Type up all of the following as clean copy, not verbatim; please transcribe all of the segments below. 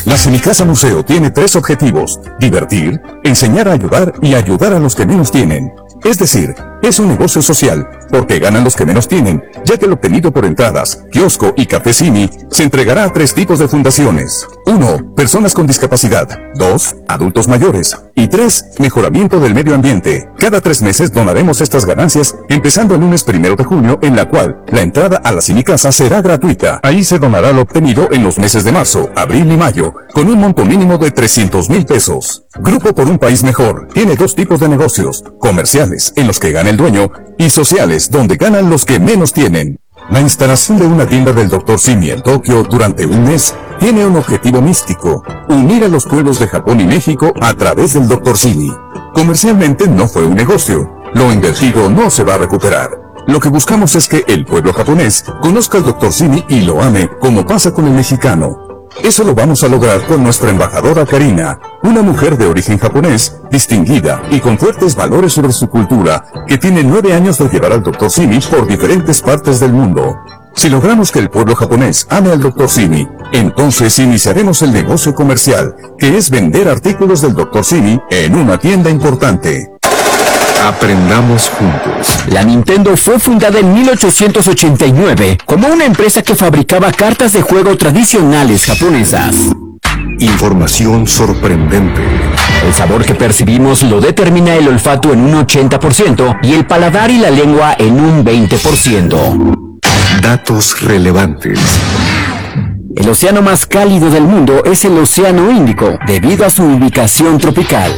La Cinicasa Museo tiene 3 objetivos: divertir, enseñar a ayudar y ayudar a los que menos tienen. Es decir, es un negocio social, porque ganan los que menos tienen, ya que lo obtenido por entradas, kiosco y café Cini se entregará a 3 tipos de fundaciones. 1. Personas con discapacidad. 2. Adultos mayores. Y 3. Mejoramiento del medio ambiente. Cada 3 meses donaremos estas ganancias, empezando el lunes 1 de junio, en la cual la entrada a la Cinicasa será gratuita. Ahí se donará lo obtenido en los meses de marzo, abril y mayo, con un monto mínimo de 300,000 pesos. Grupo por un País Mejor tiene 2 tipos de negocios: comerciales, en los que gana el dueño, y sociales, donde ganan los que menos tienen. La instalación de una tienda del Dr. Simi en Tokio durante un mes tiene un objetivo místico: unir a los pueblos de Japón y México a través del Dr. Simi. Comercialmente no fue un negocio. Lo invertido no se va a recuperar. Lo que buscamos es que el pueblo japonés conozca al Dr. Simi y lo ame, como pasa con el mexicano. Eso lo vamos a lograr con nuestra embajadora Karina, una mujer de origen japonés, distinguida y con fuertes valores sobre su cultura, que tiene 9 años de llevar al Dr. Simi por diferentes partes del mundo. Si logramos que el pueblo japonés ame al Dr. Simi, entonces iniciaremos el negocio comercial, que es vender artículos del Dr. Simi en una tienda importante. Aprendamos juntos. La Nintendo fue fundada en 1889 como una empresa que fabricaba cartas de juego tradicionales japonesas. Información sorprendente. El sabor que percibimos lo determina el olfato en un 80% y el paladar y la lengua en un 20%. Datos relevantes. El océano más cálido del mundo es el Océano Índico, debido a su ubicación tropical.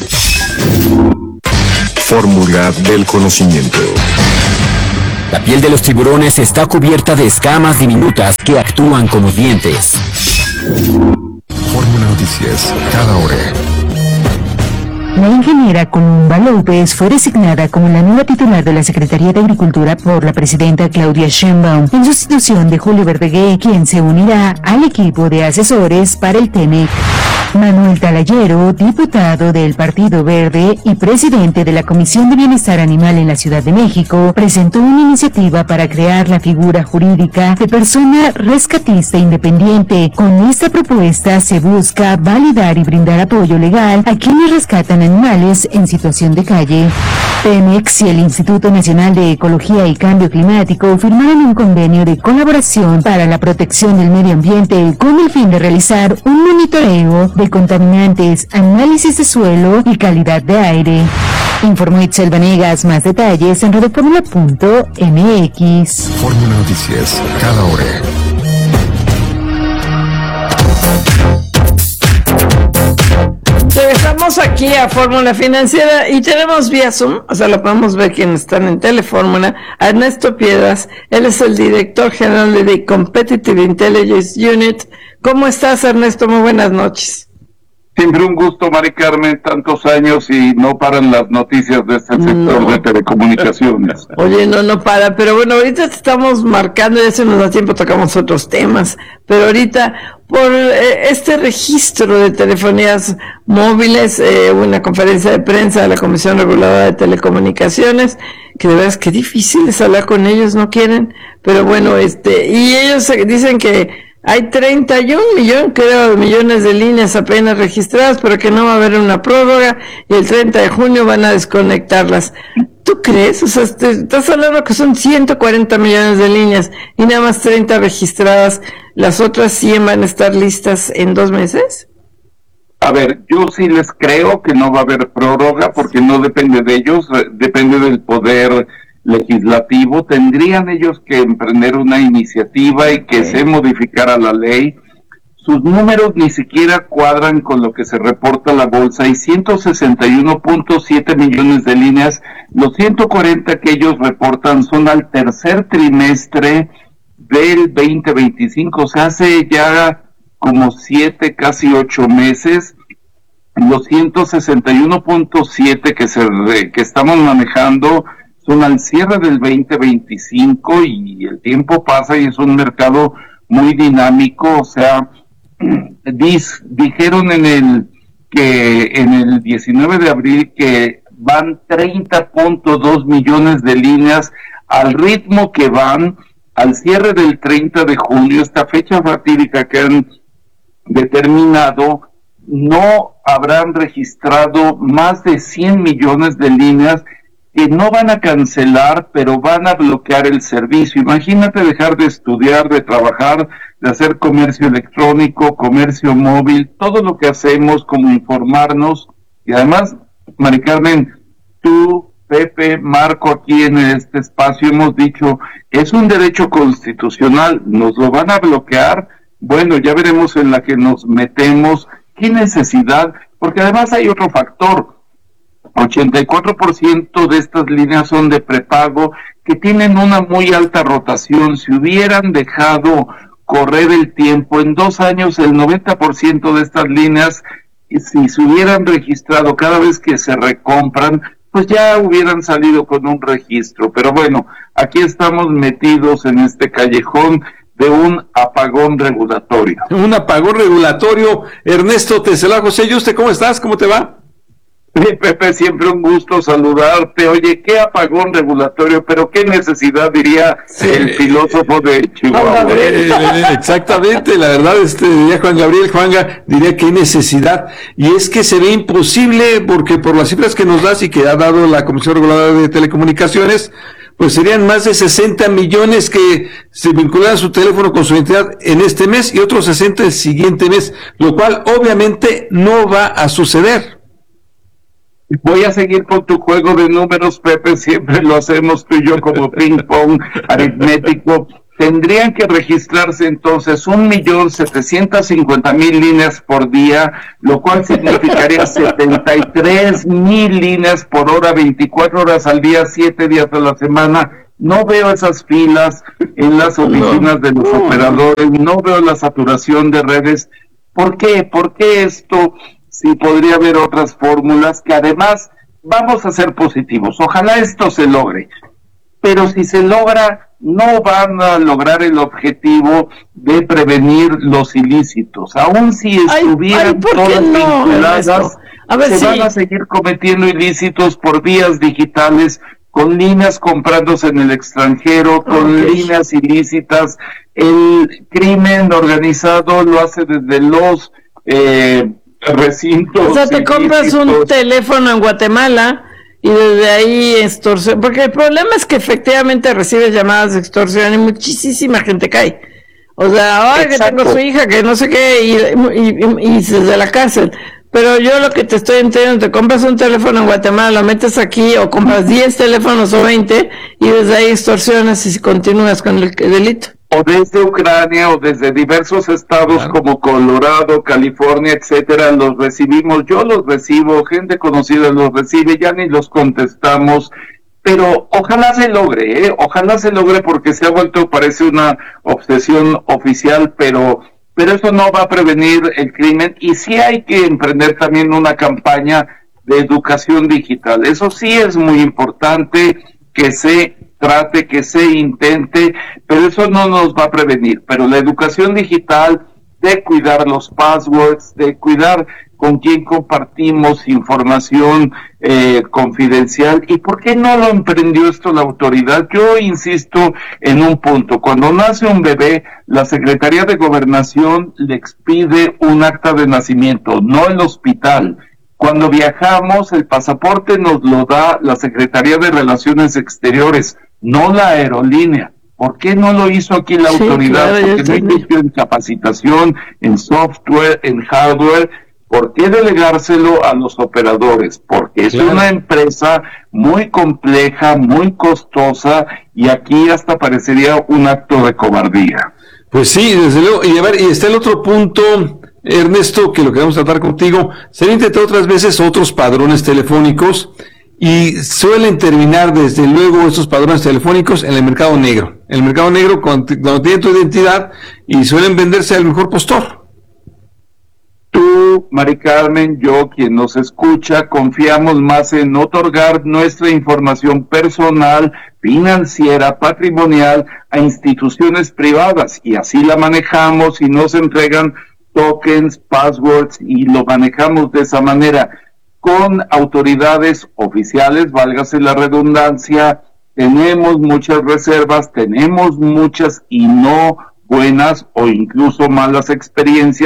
Fórmula del conocimiento. La piel de los tiburones está cubierta de escamas diminutas que actúan como dientes. Fórmula Noticias, cada hora. La ingeniera Columba López fue designada como la nueva titular de la Secretaría de Agricultura por la presidenta Claudia Sheinbaum, en sustitución de Julio Verdeguer, quien se unirá al equipo de asesores para el TEMEC. Manuel Talayero, diputado del Partido Verde y presidente de la Comisión de Bienestar Animal en la Ciudad de México, presentó una iniciativa para crear la figura jurídica de persona rescatista independiente. Con esta propuesta se busca validar y brindar apoyo legal a quienes rescatan animales en situación de calle. Pemex y el Instituto Nacional de Ecología y Cambio Climático firmaron un convenio de colaboración para la protección del medio ambiente con el fin de realizar un monitoreo de contaminantes, análisis de suelo y calidad de aire. Informó Itzel Vanegas. Más detalles en radioformula.mx. Fórmula Noticias, cada hora. Regresamos aquí a Fórmula Financiera y tenemos vía Zoom, o sea, lo podemos ver quienes están en Telefórmula, a Ernesto Piedras. Él es el director general de The Competitive Intelligence Unit. ¿Cómo estás, Ernesto? Muy buenas noches. Siempre un gusto, Mari Carmen, tantos años y no paran las noticias de este sector de telecomunicaciones. Oye, no para, pero bueno, ahorita te estamos marcando, ya se nos da tiempo, tocamos otros temas, pero ahorita por este registro de telefonías móviles, una conferencia de prensa de la Comisión Reguladora de Telecomunicaciones, que de verdad es que difícil es hablar con ellos, no quieren, pero bueno, y ellos dicen que hay 31 millones de líneas apenas registradas, pero que no va a haber una prórroga y el 30 de junio van a desconectarlas. ¿Tú crees? O sea, estás hablando que son 140 millones de líneas y nada más 30 registradas. ¿Las otras 100 van a estar listas en 2 meses? A ver, yo sí les creo que no va a haber prórroga porque no depende de ellos, depende del poder legislativo. Tendrían ellos que emprender una iniciativa y que se modificara la ley. Sus números ni siquiera cuadran con lo que se reporta a la bolsa. Hay 161.7 millones de líneas. Los 140 que ellos reportan son al tercer trimestre del 2025, o sea, hace ya como 7, casi 8 meses. Los 161.7 que estamos manejando son al cierre del 2025 y el tiempo pasa y es un mercado muy dinámico. O sea, dijeron en el 19 de abril que van 30.2 millones de líneas al ritmo que van al cierre del 30 de junio, esta fecha fatídica que han determinado, no habrán registrado más de 100 millones de líneas que no van a cancelar, pero van a bloquear el servicio. Imagínate dejar de estudiar, de trabajar, de hacer comercio electrónico, comercio móvil, todo lo que hacemos como informarnos. Y además, Mari Carmen, tú, Pepe, Marco, aquí en este espacio hemos dicho, es un derecho constitucional, ¿nos lo van a bloquear? Bueno, ya veremos en la que nos metemos, qué necesidad, porque además hay otro factor, 84% de estas líneas son de prepago que tienen una muy alta rotación. Si hubieran dejado correr el tiempo, en 2 años el 90% de estas líneas, si se hubieran registrado cada vez que se recompran, pues ya hubieran salido con un registro. Pero bueno, aquí estamos metidos en este callejón de un apagón regulatorio. Un apagón regulatorio. Ernesto Tesela, José Yuste, ¿cómo estás? ¿Cómo te va? Sí, Pepe, siempre un gusto saludarte. Oye, qué apagón regulatorio, pero qué necesidad, diría el filósofo de Chihuahua. Exactamente, la verdad, diría Juan Gabriel, Juanga, diría qué necesidad. Y es que se ve imposible, porque por las cifras que nos das y que ha dado la Comisión Reguladora de Telecomunicaciones, pues serían más de 60 millones que se vinculan a su teléfono con su entidad en este mes y otros 60 el siguiente mes, lo cual obviamente no va a suceder. Voy a seguir con tu juego de números, Pepe, siempre lo hacemos tú y yo como ping-pong aritmético. Tendrían que registrarse entonces 1.750.000 líneas por día, lo cual significaría 73.000 líneas por hora, 24 horas al día, 7 días a la semana. No veo esas filas en las oficinas de los operadores, no veo la saturación de redes. ¿Por qué? ¿Por qué esto? Sí, podría haber otras fórmulas que además vamos a ser positivos. Ojalá esto se logre, pero si se logra, no van a lograr el objetivo de prevenir los ilícitos. Aún si estuvieran todas vinculadas, van a seguir cometiendo ilícitos por vías digitales, con líneas comprándose en el extranjero, con líneas ilícitas. El crimen organizado lo hace desde los recintos. O sea, te compras un teléfono en Guatemala y desde ahí extorsión, porque el problema es que efectivamente recibes llamadas de extorsión y muchísima gente cae. O sea, ahora que tengo su hija, que no sé qué, y desde la cárcel. Pero yo lo que te estoy entendiendo, te compras un teléfono en Guatemala, lo metes aquí, o compras 10 teléfonos o 20, y desde ahí extorsionas y continúas con el delito. O desde Ucrania, o desde diversos estados como Colorado, California, etcétera, los recibimos. Yo los recibo, gente conocida los recibe, ya ni los contestamos. Pero ojalá se logre, ojalá se logre, porque se ha vuelto, parece una obsesión oficial, pero eso no va a prevenir el crimen. Y sí hay que emprender también una campaña de educación digital. Eso sí es muy importante, que se trate, que se intente, pero eso no nos va a prevenir. Pero la educación digital, de cuidar los passwords, de cuidar con quién compartimos información confidencial. ¿Y por qué no lo emprendió esto la autoridad? Yo insisto en un punto. Cuando nace un bebé, la Secretaría de Gobernación le expide un acta de nacimiento, no el hospital. Cuando viajamos, el pasaporte nos lo da la Secretaría de Relaciones Exteriores, no la aerolínea. ¿Por qué no lo hizo aquí la autoridad? Claro, porque no invirtió en capacitación, en software, en hardware. ¿Por qué delegárselo a los operadores? Porque es una empresa muy compleja, muy costosa, y aquí hasta parecería un acto de cobardía. Pues sí, desde luego. Y a ver, y está el otro punto, Ernesto, que lo queremos tratar contigo. Se han intentado otras veces otros padrones telefónicos y suelen terminar, desde luego, estos padrones telefónicos en el mercado negro. En el mercado negro, cuando tienen tu identidad, y suelen venderse al mejor postor. Tú, Mari Carmen, yo, quien nos escucha, confiamos más en otorgar nuestra información personal, financiera, patrimonial a instituciones privadas, y así la manejamos y nos entregan tokens, passwords, y lo manejamos de esa manera con autoridades oficiales, válgase la redundancia. Tenemos muchas reservas, tenemos muchas y no buenas o incluso malas experiencias,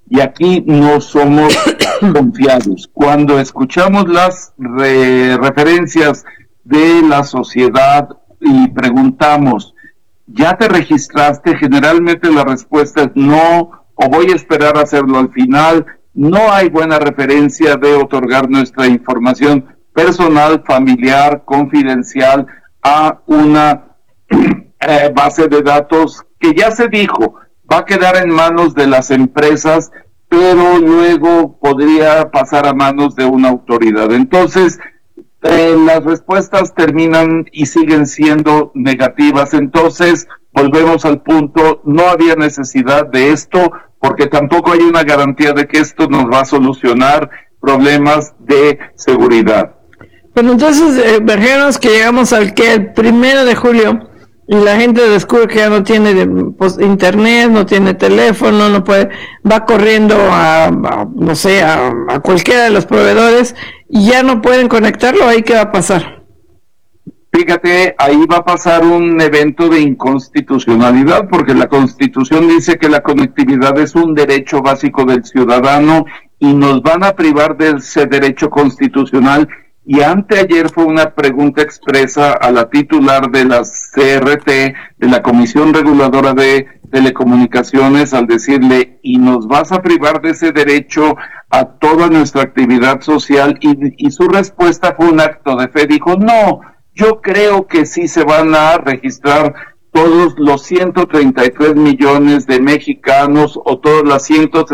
y aquí no somos confiados. Cuando escuchamos las referencias de la sociedad y preguntamos, ¿ya te registraste? Generalmente la respuesta es no, o voy a esperar a hacerlo al final. No hay buena referencia de otorgar nuestra información personal, familiar, confidencial a una base de datos que ya se dijo, va a quedar en manos de las empresas, pero luego podría pasar a manos de una autoridad. Entonces, las respuestas terminan y siguen siendo negativas. Entonces, volvemos al punto, no había necesidad de esto, porque tampoco hay una garantía de que esto nos va a solucionar problemas de seguridad. Pero entonces, imagínate que llegamos al 1 de julio y la gente descubre que ya no tiene internet, no tiene teléfono, no puede, va corriendo a cualquiera de los proveedores y ya no pueden conectarlo. ¿Ahí qué va a pasar? Fíjate, ahí va a pasar un evento de inconstitucionalidad, porque la Constitución dice que la conectividad es un derecho básico del ciudadano y nos van a privar de ese derecho constitucional. Y anteayer fue una pregunta expresa a la titular de la CRT, de la Comisión Reguladora de Telecomunicaciones, al decirle, ¿y nos vas a privar de ese derecho a toda nuestra actividad social? Y su respuesta fue un acto de fe. Dijo, no, yo creo que sí se van a registrar todos los 133 millones de mexicanos o todas las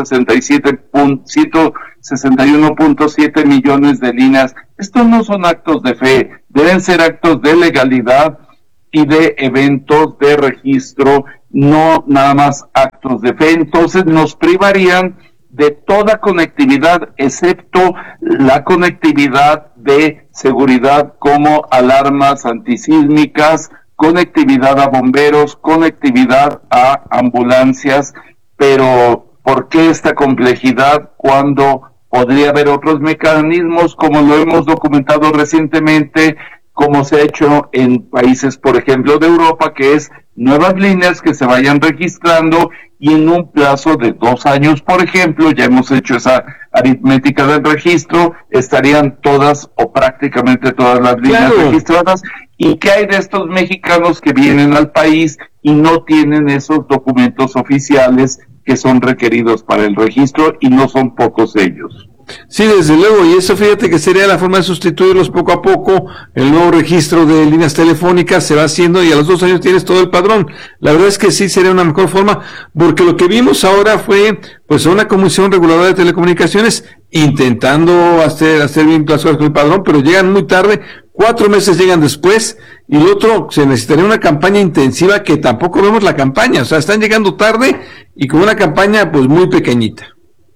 161.7 millones de líneas. Estos no son actos de fe, deben ser actos de legalidad y de eventos de registro, no nada más actos de fe. Entonces nos privarían de toda conectividad, excepto la conectividad de seguridad como alarmas antisísmicas, conectividad a bomberos, conectividad a ambulancias. Pero ¿por qué esta complejidad cuando podría haber otros mecanismos, como lo hemos documentado recientemente, como se ha hecho en países, por ejemplo, de Europa, que es nuevas líneas que se vayan registrando y en un plazo de 2 años, por ejemplo, ya hemos hecho esa aritmética del registro, estarían todas o prácticamente todas las líneas registradas? ¿Y qué hay de estos mexicanos que vienen al país y no tienen esos documentos oficiales que son requeridos para el registro, y no son pocos ellos? Sí, desde luego, y eso fíjate que sería la forma de sustituirlos poco a poco. El nuevo registro de líneas telefónicas se va haciendo y a los 2 años tienes todo el padrón. La verdad es que sí sería una mejor forma, porque lo que vimos ahora fue pues una Comisión Reguladora de Telecomunicaciones intentando hacer bien las cosas con el padrón, pero llegan muy tarde. 4 meses llegan después, y el otro, se necesitaría una campaña intensiva que tampoco vemos la campaña. O sea, están llegando tarde y con una campaña pues muy pequeñita.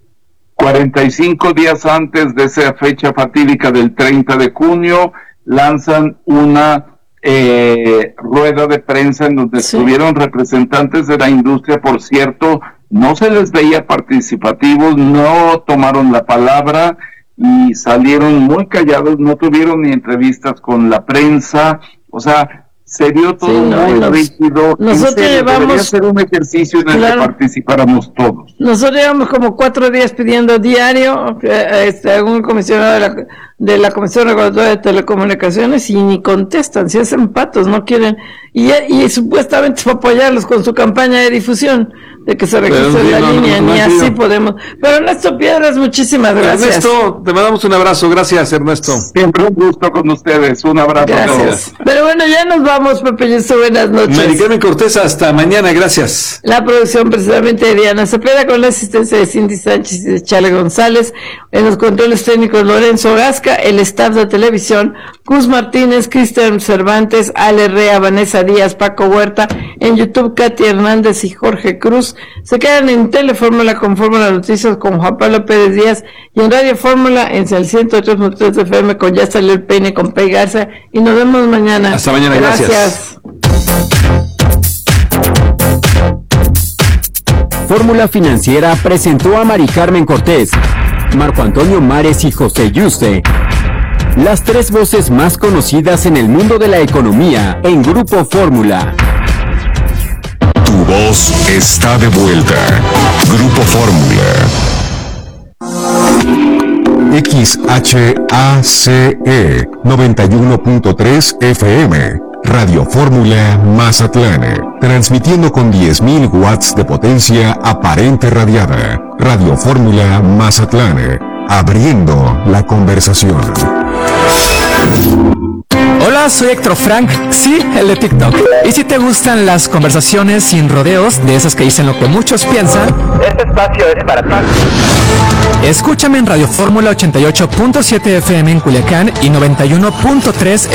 45 días antes de esa fecha fatídica del 30 de junio, lanzan una rueda de prensa en donde estuvieron representantes de la industria. Por cierto, no se les veía participativos, no tomaron la palabra y salieron muy callados, no tuvieron ni entrevistas con la prensa. O sea, se vio todo muy rígido. Nosotros debería ser un ejercicio en el que participáramos todos. Nosotros llevamos como 4 días pidiendo diario a un comisionado de la Comisión Reguladora de Telecomunicaciones, y ni contestan, si hacen patos, no quieren, y supuestamente para apoyarlos con su campaña de difusión de que se registre la línea, ni así podemos. Pero Ernesto Piedras, muchísimas gracias. Ernesto, te mandamos un abrazo. Gracias, Ernesto. Siempre un gusto con ustedes. Un abrazo a todos. Pero bueno, ya nos vamos, Pepe Yuso, buenas noches. Mari Carmen Cortés, hasta mañana, gracias. La producción precisamente de Diana Cepeda, con la asistencia de Cindy Sánchez y de Charlie González, en los controles técnicos Lorenzo Gasca, el staff de televisión, Cus Martínez, Cristian Cervantes, Ale Rea, Vanessa Díaz, Paco Huerta, en YouTube Katy Hernández y Jorge Cruz. Se quedan en Telefórmula con Fórmula Noticias con Juan Pablo Pérez Díaz, y en Radio Fórmula en el 103.3 de FM con Ya Salió el Peine con Pei Garza, y nos vemos mañana. Hasta mañana, gracias. Fórmula Financiera presentó a Mari Carmen Cortés, Marco Antonio Mares y José Yuste, las 3 voces más conocidas en el mundo de la economía en Grupo Fórmula. Tu voz está de vuelta. Grupo Fórmula. XHACE 91.3 FM. Radio Fórmula Mazatlán, transmitiendo con 10.000 watts de potencia aparente radiada. Radio Fórmula Mazatlán, abriendo la conversación. Hola, soy Héctor Frank, sí, el de TikTok. Y si te gustan las conversaciones sin rodeos, de esas que dicen lo que muchos piensan, este espacio es para ti. Escúchame en Radio Fórmula 88.7 FM en Culiacán y 91.3